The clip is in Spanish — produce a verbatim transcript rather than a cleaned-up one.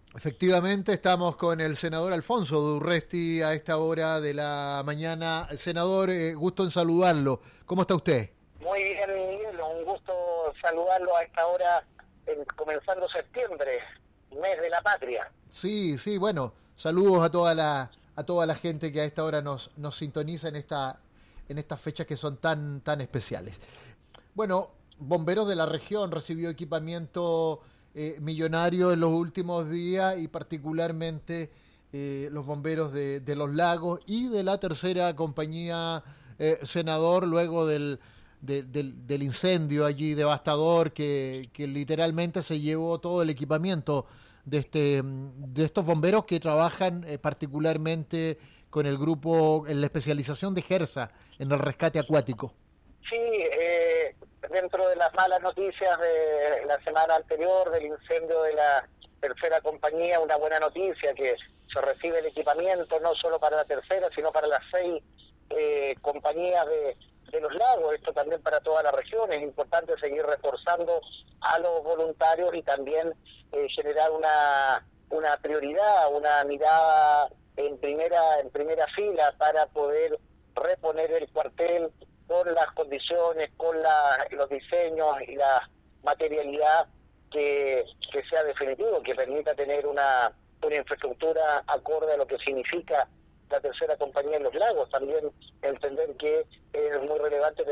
Efectivamente, estamos con el senador Alfonso Durresti a esta hora de la mañana. Senador, eh, gusto en saludarlo. ¿Cómo está usted? Muy bien, Miguel, un gusto saludarlo a esta hora, en, comenzando septiembre, mes de la patria. Sí, sí, bueno, saludos a toda la a toda la gente que a esta hora nos nos sintoniza en esta en estas fechas que son tan tan especiales. Bueno, Bomberos de la región recibió equipamiento eh, millonario en los últimos días y particularmente eh, los bomberos de, de Los Lagos y de la tercera compañía, eh, senador, luego del, de, del, del incendio allí devastador que, que literalmente se llevó todo el equipamiento de, este, de estos bomberos que trabajan eh, particularmente con el grupo en la especialización de GERSA en el rescate acuático. Sí, eh, dentro de las malas noticias de la semana anterior del incendio de la tercera compañía, una buena noticia que se recibe el equipamiento no solo para la tercera, sino para las seis eh, compañías de, de Los Lagos, esto también para toda la región. Es importante seguir reforzando a los voluntarios y también eh, generar una, una prioridad, una mirada en primera, en primera fila para poder reponer el cuartel con las condiciones, con la, los diseños y la materialidad que, que sea definitivo, que permita tener una, una infraestructura acorde a lo que significa la tercera compañía en Los Lagos. También entender que es muy relevante